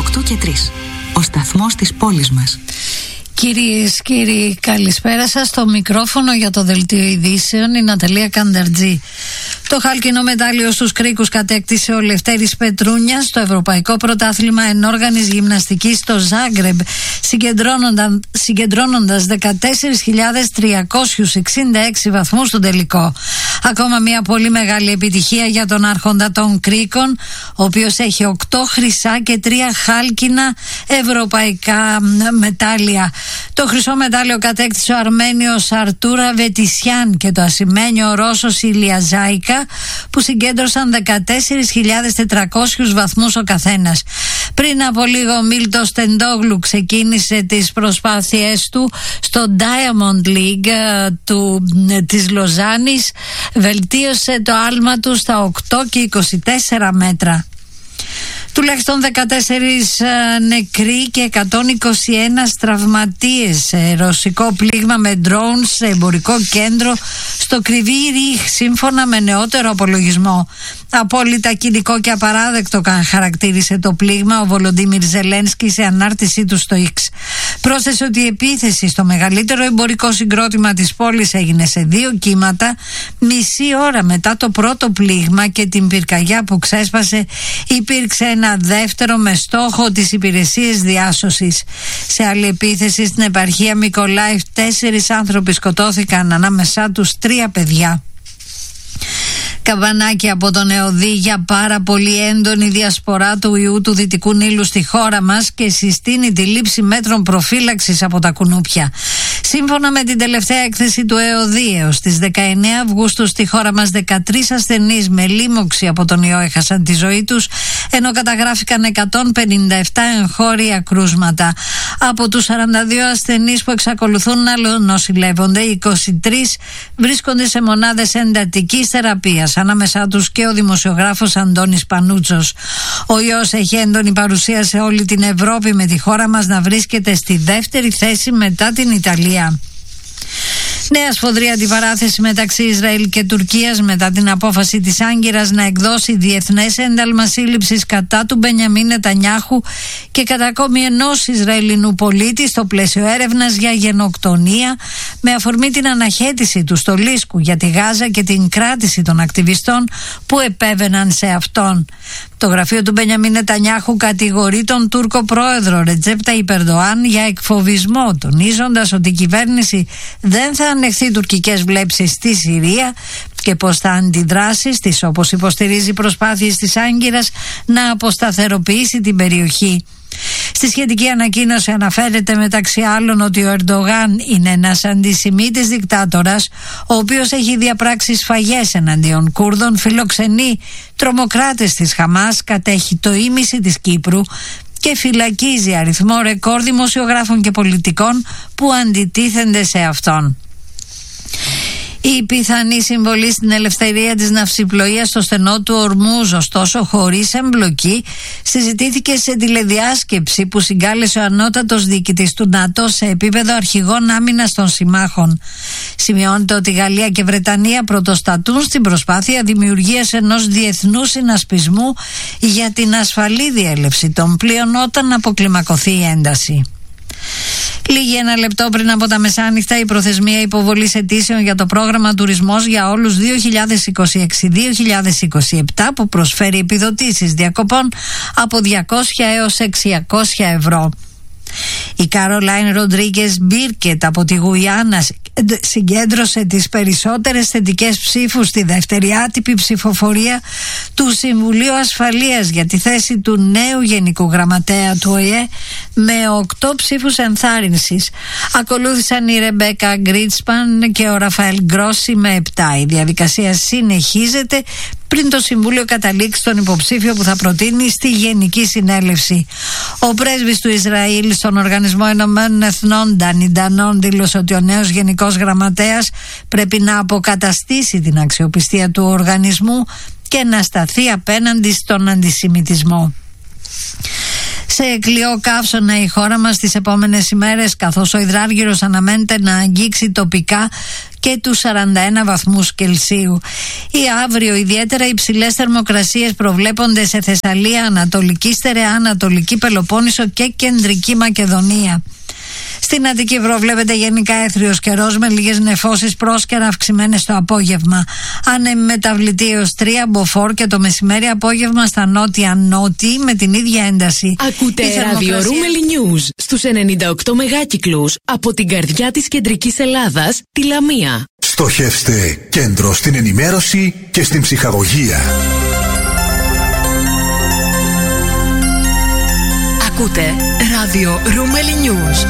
8 και 3. Ο σταθμός της πόλης μας. Κυρίες, κύριοι, καλησπέρα σας. Στο μικρόφωνο για το δελτίο ειδήσεων η Ναταλία Κανταρτζή. Το χάλκινο μετάλλιο στους κρίκους κατέκτησε ο Λευτέρης Πετρούνιας στο Ευρωπαϊκό Πρωτάθλημα Ενόργανης Γυμναστικής στο Ζάγκρεμπ, συγκεντρώνοντας 14.366 βαθμούς στον τελικό. Ακόμα μια πολύ μεγάλη επιτυχία για τον άρχοντα των κρίκων, ο οποίος έχει 8 χρυσά και 3 χάλκινα ευρωπαϊκά μετάλλια. Το χρυσό μετάλλιο κατέκτησε ο Αρμένιος Αρτούρα Βετισιάν και το ασημένιο Ρώσος Ηλιαζάικα, που συγκέντρωσαν 14.400 βαθμούς ο καθένας. Πριν από λίγο ο Μίλτος Στεντόγλου ξεκίνησε τις προσπάθειές του στο Diamond League της Λοζάνης, βελτίωσε το άλμα του στα 8 και 24 μέτρα. Τουλάχιστον 14 νεκροί και 121 τραυματίες σε ρωσικό πλήγμα με ντρόουν σε εμπορικό κέντρο στο Κρυβί Ριχ, σύμφωνα με νεότερο απολογισμό. Απόλυτα κοινικό και απαράδεκτο χαρακτήρισε το πλήγμα ο Βολοντίμιρ Ζελένσκι σε ανάρτησή του στο X. Πρόσθεσε ότι η επίθεση στο μεγαλύτερο εμπορικό συγκρότημα της πόλης έγινε σε 2 κύματα, μισή ώρα μετά το πρώτο πλήγμα και την πυρκαγιά που ξέσπασε υπήρξε ένα δεύτερο με στόχο τις υπηρεσίες διάσωσης. Σε άλλη επίθεση στην επαρχία Μικολάιβ 4 άνθρωποι σκοτώθηκαν, ανάμεσά τους 3 παιδιά. Καμπανάκι από τον ΕΟΔΗ για πάρα πολύ έντονη διασπορά του ιού του Δυτικού Νείλου στη χώρα μας και συστήνει τη λήψη μέτρων προφύλαξης από τα κουνούπια. Σύμφωνα με την τελευταία έκθεση του ΕΟΔΗ, έως τις 19 Αυγούστου στη χώρα μας 13 ασθενείς με λίμωξη από τον ιό έχασαν τη ζωή τους, ενώ καταγράφηκαν 157 εγχώρια κρούσματα. Από τους 42 ασθενείς που εξακολουθούν να νοσηλεύονται, 23 βρίσκονται σε μονάδες εντατικής θεραπείας, ανάμεσά τους και ο δημοσιογράφος Αντώνης Πανούτσος. Ο ιός έχει έντονη παρουσία σε όλη την Ευρώπη, με τη χώρα μας να βρίσκεται στη δεύτερη θέση μετά την Ιταλία. Νέα σφοδρή αντιπαράθεση μεταξύ Ισραήλ και Τουρκίας μετά την απόφαση της Άγκυρας να εκδώσει διεθνές ένταλμα σύλληψης κατά του Μπενιαμίν Νετανιάχου και κατά ακόμη ενός Ισραηλινού πολίτη στο πλαίσιο έρευνας για γενοκτονία, με αφορμή την αναχέτηση του στολίσκου για τη Γάζα και την κράτηση των ακτιβιστών που επέβαιναν σε αυτόν. Το γραφείο του Μπενιαμίν Νετανιάχου κατηγορεί τον Τούρκο πρόεδρο Ρετζέπ Ταϊπ Ερντοάν για εκφοβισμό, τονίζοντας ότι η κυβέρνηση δεν θα ανεχθεί τουρκικές βλέψεις στη Συρία και πως θα αντιδράσει στις, όπως υποστηρίζει, προσπάθειες της Άγκυρας να αποσταθεροποιήσει την περιοχή. Στη σχετική ανακοίνωση αναφέρεται μεταξύ άλλων ότι ο Ερντογάν είναι ένας αντισημίτης δικτάτορας, ο οποίος έχει διαπράξει σφαγές εναντίον Κούρδων, φιλοξενεί τρομοκράτες της Χαμάς, κατέχει το ίμιση της Κύπρου και φυλακίζει αριθμό ρεκόρ δημοσιογράφων και πολιτικών που αντιτίθενται σε αυτόν. Η πιθανή συμβολή στην ελευθερία της ναυσιπλοείας στο στενό του Ορμούζ, ωστόσο χωρίς εμπλοκή, συζητήθηκε σε τηλεδιάσκεψη που συγκάλεσε ο ανώτατος διοικητής του ΝΑΤΟ σε επίπεδο αρχηγών άμυνας των συμμάχων. Σημειώνεται ότι Γαλλία και Βρετανία πρωτοστατούν στην προσπάθεια δημιουργίας ενός διεθνούς συνασπισμού για την ασφαλή διέλευση των πλοίων όταν αποκλιμακωθεί η ένταση. Λίγη ένα λεπτό πριν από τα μεσάνυχτα, η προθεσμία υποβολής αιτήσεων για το πρόγραμμα Τουρισμός για όλους 2026-2027, που προσφέρει επιδοτήσεις διακοπών από 200 έως 600 ευρώ. Η Καρολάιν Ροντρίγκες Μπίρκετ από τη Γουιάννα συγκέντρωσε τις περισσότερες θετικές ψήφους στη δεύτερη άτυπη ψηφοφορία του Συμβουλίου Ασφαλείας για τη θέση του νέου Γενικού Γραμματέα του ΟΗΕ, με 8 ψήφους ενθάρρυνσης. Ακολούθησαν η Ρεμπέκα Γκρίτσπαν και ο Ραφαέλ Γκρόσι με 7. Η διαδικασία συνεχίζεται πριν το Συμβούλιο καταλήξει τον υποψήφιο που θα προτείνει στη Γενική Συνέλευση. Ο πρέσβης του Ισραήλ στον Οργανισμό Ηνωμένων Εθνών, Ντάνι Ντανόν, δήλωσε ότι ο νέος Γενικός Γραμματέας πρέπει να αποκαταστήσει την αξιοπιστία του οργανισμού και να σταθεί απέναντι στον αντισημιτισμό. Σε κλειό καύσωνα η χώρα μας τις επόμενες ημέρες, καθώς ο υδράργυρος αναμένεται να αγγίξει τοπικά και τους 41 βαθμούς Κελσίου. Οι αύριο ιδιαίτερα υψηλές θερμοκρασίες προβλέπονται σε Θεσσαλία, Ανατολική Στερεά, Ανατολική Πελοπόννησο και Κεντρική Μακεδονία. Στην Αττική προβλέπεται γενικά έθριος καιρός με λίγες νεφώσεις πρόσκαιρα αυξημένες το απόγευμα. Άνεμοι μεταβλητή έως 3 μποφόρ και το μεσημέρι απόγευμα στα νότια-νότι με την ίδια ένταση. Ακούτε ράδιο Ρούμελι News στους 98 μεγάκυκλους από την καρδιά της κεντρικής Ελλάδας, τη Λαμία. Στοχεύστε κέντρο στην ενημέρωση και στην ψυχαγωγία. Ακούτε ράδιο Ρούμελι News.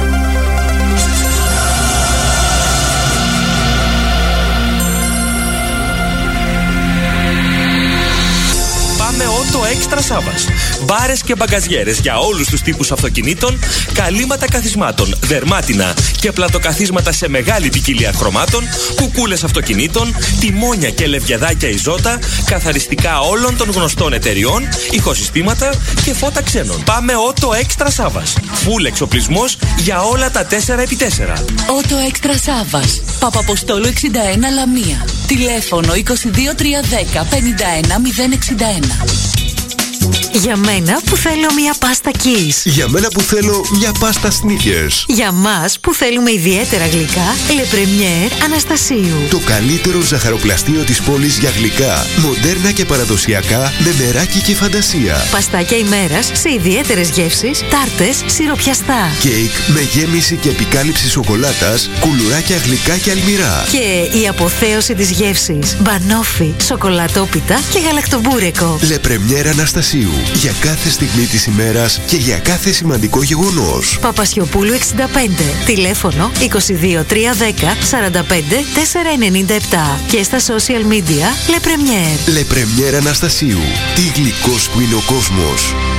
Πάμε Ότο Έξτρα Σάββας. Μπάρες και μπαγκαζιέρες για όλους τους τύπους αυτοκινήτων, καλύματα καθισμάτων, δερμάτινα και πλατοκαθίσματα σε μεγάλη ποικιλία χρωμάτων, κουκούλες αυτοκινήτων, τιμόνια και λευκεδάκια Ιζότα, καθαριστικά όλων των γνωστών εταιριών, ηχοσυστήματα και φώτα ξένων. Πάμε Ότο Έξτρα Σάββας. Φουλ εξοπλισμός για όλα τα 4x4. Ότο Έξτρα Σάββας. Παπαποστόλου 61 Λαμία. Τηλέφωνο 22310 51061. Για μένα που θέλω μια πάστα Kiss. Για μένα που θέλω μια πάστα Snickers. Για μας που θέλουμε ιδιαίτερα γλυκά, Le Premier Αναστασίου. Το καλύτερο ζαχαροπλαστείο της πόλης για γλυκά, μοντέρνα και παραδοσιακά, με μεράκι και φαντασία. Παστάκια ημέρας σε ιδιαίτερες γεύσεις, τάρτες, σιροπιαστά. Κέικ με γέμιση και επικάλυψη σοκολάτας, κουλουράκια γλυκά και αλμυρά. Και η αποθέωση της γεύσης, μπανόφι, σοκολατόπιτα και γαλακτομπούρεκο. Le Premier Αναστασίου. Για κάθε στιγμή της ημέρας και για κάθε σημαντικό γεγονός. Παπασιοπούλου 65. Τηλέφωνο 22310 45 497. Και στα social media Le Premier. Le Premier Αναστασίου. Τι γλυκός που είναι ο κόσμος.